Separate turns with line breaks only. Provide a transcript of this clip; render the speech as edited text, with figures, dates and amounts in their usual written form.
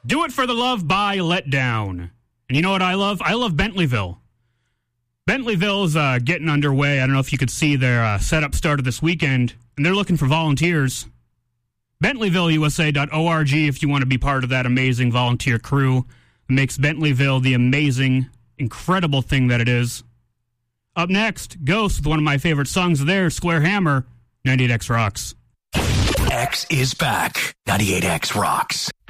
Do It for the Love by Let Down. And you know what I love? I love Bentleyville. Bentleyville's getting underway. I don't know if you could see their setup started this weekend, and they're looking for volunteers. BentleyvilleUSA.org if you want to be part of that amazing volunteer crew that makes Bentleyville the amazing, incredible thing that it is. Up next, Ghost with one of my favorite songs of theirs, Square Hammer, 98X Rocks.
X is back. 98X Rocks.